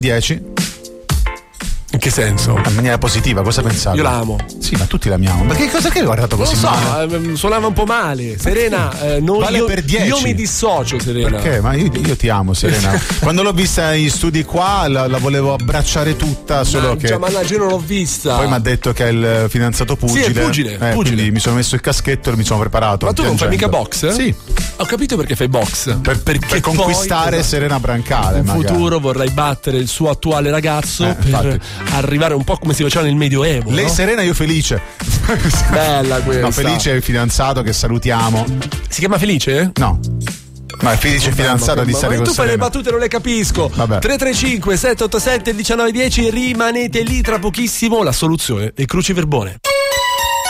10. In che senso? In maniera positiva, cosa pensavi? Io la amo. Sì, ma tutti l'amiamo. Ma che cosa che hai guardato così male? Non so, suonava un po' male. Serena, vale per 10. Io mi dissocio, Serena. Perché? Ma io ti amo, Serena. Quando l'ho vista in studi qua, la volevo abbracciare tutta, solo che. Mannaggia, io non l'ho vista. Poi mi ha detto che è il fidanzato pugile. Sì, è pugile. Quindi mi sono messo il caschetto e mi sono preparato. Ma tu non fai mica box? Sì. Ho capito perché fai box. Per conquistare poi, Serena Brancale. In magari. futuro vorrai battere il suo attuale ragazzo per infatti. arrivare un po' come si faceva nel Medioevo. Lei no? Serena, io Felice. Bella questa. No, Felice è il fidanzato che salutiamo. Si chiama Felice? No. Ma è Felice fidanzato di stare ma con tu fai le Serena. battute, non le capisco. Vabbè. 335 787 1910, rimanete lì, tra pochissimo la soluzione del cruciverbone.